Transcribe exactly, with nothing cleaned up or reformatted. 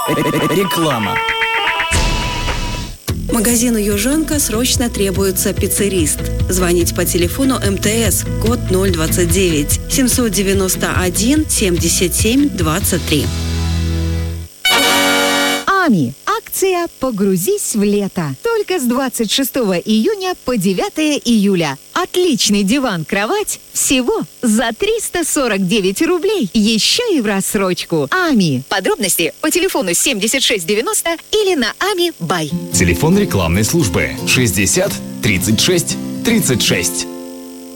Реклама. Магазину «Южанка» срочно требуется пиццерист. Звонить по телефону эм тэ эс, код ноль двадцать девять, семьсот девяносто один семьдесят семь двадцать три. АМИ. Акция «Погрузись в лето». Только с двадцать шестого июня по девятого июля. Отличный диван-кровать всего за триста сорок девять рублей. Еще и в рассрочку. АМИ. Подробности по телефону семьдесят шесть девяносто или на ами бай. Телефон рекламной службы шестьдесят тридцать шесть тридцать шесть.